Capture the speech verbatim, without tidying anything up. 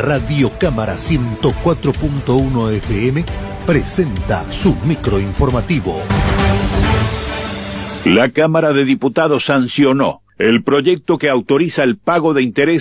Radio Cámara ciento cuatro punto uno F M presenta su microinformativo. La Cámara de Diputados sancionó el proyecto que autoriza el pago de intereses